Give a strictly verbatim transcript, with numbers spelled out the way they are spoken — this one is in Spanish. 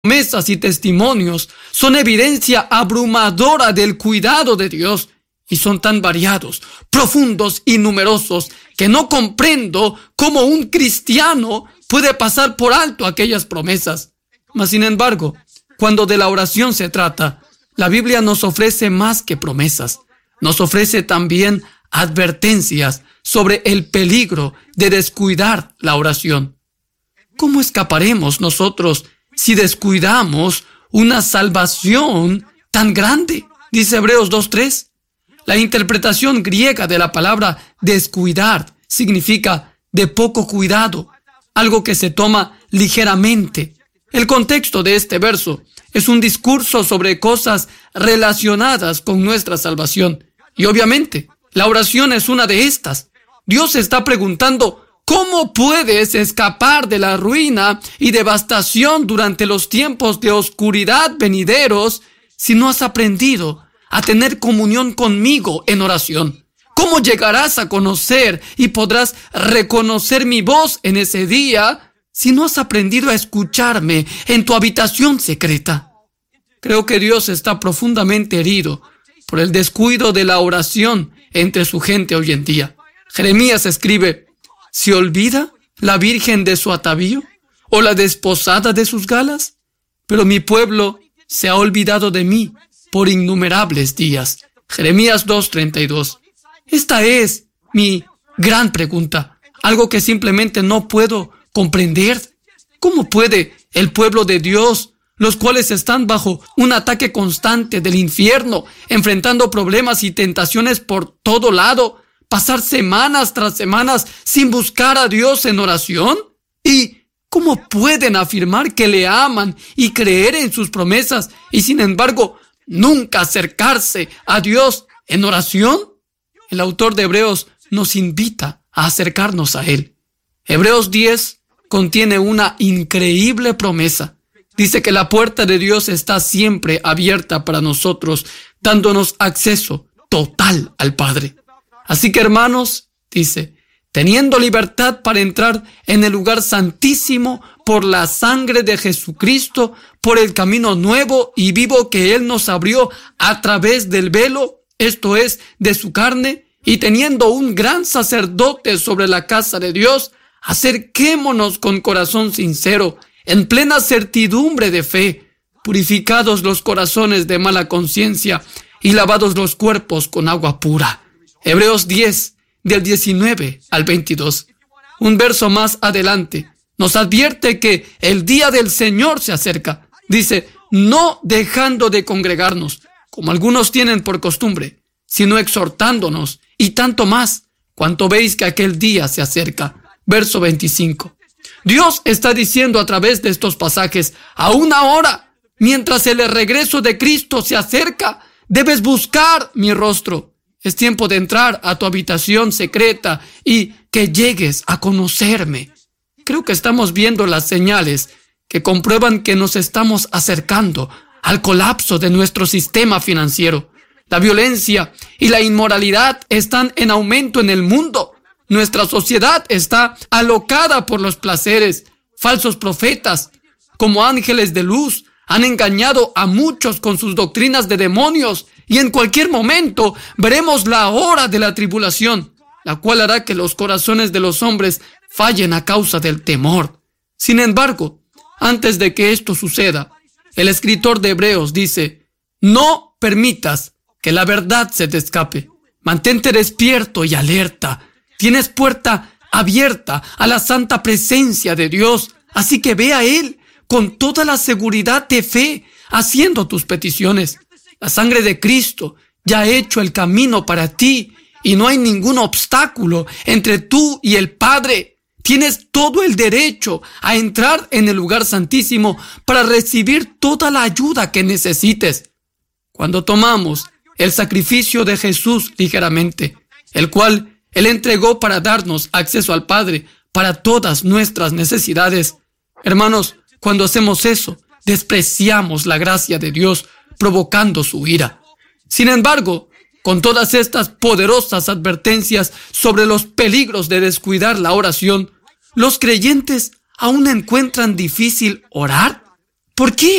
promesas y testimonios son evidencia abrumadora del cuidado de Dios y son tan variados, profundos y numerosos que no comprendo cómo un cristiano puede pasar por alto aquellas promesas. Mas, sin embargo, cuando de la oración se trata, la Biblia nos ofrece más que promesas. Nos ofrece también advertencias sobre el peligro de descuidar la oración. ¿Cómo escaparemos nosotros si descuidamos una salvación tan grande? Dice Hebreos dos tres. La interpretación griega de la palabra descuidar significa de poco cuidado, algo que se toma ligeramente. El contexto de este verso es un discurso sobre cosas relacionadas con nuestra salvación. Y obviamente, la oración es una de estas. Dios está preguntando, ¿cómo puedes escapar de la ruina y devastación durante los tiempos de oscuridad venideros si no has aprendido a tener comunión conmigo en oración? ¿Cómo llegarás a conocer y podrás reconocer mi voz en ese día si no has aprendido a escucharme en tu habitación secreta? Creo que Dios está profundamente herido por el descuido de la oración entre su gente hoy en día. Jeremías escribe, ¿se olvida la virgen de su atavío o la desposada de sus galas? Pero mi pueblo se ha olvidado de mí por innumerables días. Jeremías dos treinta y dos. Esta es mi gran pregunta, algo que simplemente no puedo comprender. ¿Cómo puede el pueblo de Dios, los cuales están bajo un ataque constante del infierno, enfrentando problemas y tentaciones por todo lado, pasar semanas tras semanas sin buscar a Dios en oración? ¿Y cómo pueden afirmar que le aman y creer en sus promesas y sin embargo nunca acercarse a Dios en oración? El autor de Hebreos nos invita a acercarnos a Él. Hebreos diez contiene una increíble promesa. Dice que la puerta de Dios está siempre abierta para nosotros, dándonos acceso total al Padre. Así que, hermanos, dice, teniendo libertad para entrar en el lugar santísimo por la sangre de Jesucristo, por el camino nuevo y vivo que Él nos abrió a través del velo, esto es, de su carne, y teniendo un gran sacerdote sobre la casa de Dios, acerquémonos con corazón sincero, en plena certidumbre de fe, purificados los corazones de mala conciencia y lavados los cuerpos con agua pura. Hebreos diez, del diecinueve al veintidós. Un verso más adelante nos advierte que el día del Señor se acerca. Dice, no dejando de congregarnos, como algunos tienen por costumbre, sino exhortándonos, y tanto más, cuanto veis que aquel día se acerca. Verso veinticinco. Dios está diciendo a través de estos pasajes, aún ahora, mientras el regreso de Cristo se acerca, debes buscar mi rostro. Es tiempo de entrar a tu habitación secreta y que llegues a conocerme. Creo que estamos viendo las señales que comprueban que nos estamos acercando al colapso de nuestro sistema financiero. La violencia y la inmoralidad están en aumento en el mundo. Nuestra sociedad está alocada por los placeres. Falsos profetas, como ángeles de luz, han engañado a muchos con sus doctrinas de demonios, y en cualquier momento veremos la hora de la tribulación, la cual hará que los corazones de los hombres fallen a causa del temor. Sin embargo, antes de que esto suceda, el escritor de Hebreos dice, no permitas que la verdad se te escape. Mantente despierto y alerta. Tienes puerta abierta a la santa presencia de Dios, así que ve a Él con toda la seguridad de fe, haciendo tus peticiones. La sangre de Cristo ya ha hecho el camino para ti y no hay ningún obstáculo entre tú y el Padre. Tienes todo el derecho a entrar en el lugar santísimo para recibir toda la ayuda que necesites. Cuando tomamos el sacrificio de Jesús ligeramente, el cual Él entregó para darnos acceso al Padre para todas nuestras necesidades. Hermanos, cuando hacemos eso, despreciamos la gracia de Dios, provocando su ira. Sin embargo, con todas estas poderosas advertencias sobre los peligros de descuidar la oración, ¿los creyentes aún encuentran difícil orar? ¿Por qué?